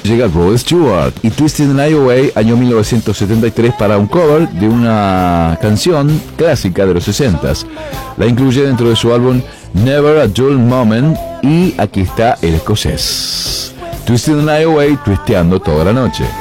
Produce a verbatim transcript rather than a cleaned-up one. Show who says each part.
Speaker 1: Llega Rod Stewart y Twisted the Night Away, año mil novecientos setenta y tres, para un cover de una canción clásica de los sesentas. La incluye dentro de su álbum Never a Dull Moment, y aquí está el escocés. Twisted the Night Away, twisteando toda la noche.